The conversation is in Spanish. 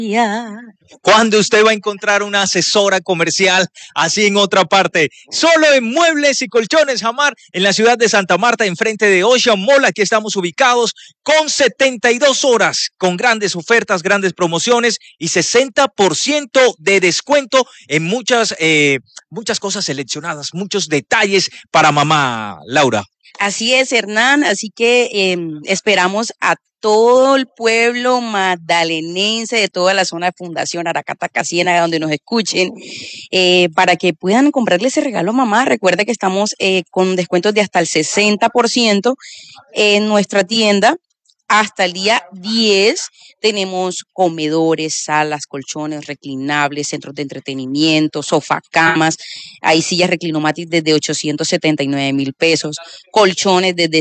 ¿Cuándo usted va a encontrar una asesora comercial así en otra parte? Solo en Muebles y Colchones Jamar, en la ciudad de Santa Marta, enfrente de Ocean Mall. Aquí estamos ubicados con 72 horas, con grandes ofertas, grandes promociones y 60% de descuento en muchas cosas seleccionadas, muchos detalles para mamá, Laura. Así es, Hernán, así que esperamos a todo el pueblo magdalenense de toda la zona de Fundación Aracataca, Ciénaga, donde nos escuchen, para que puedan comprarle ese regalo a mamá. Recuerda que estamos con descuentos de hasta el 60% en nuestra tienda. Hasta el día 10 tenemos comedores, salas, colchones reclinables, centros de entretenimiento, sofá, camas, hay sillas reclinomatic desde 879,000 pesos, colchones desde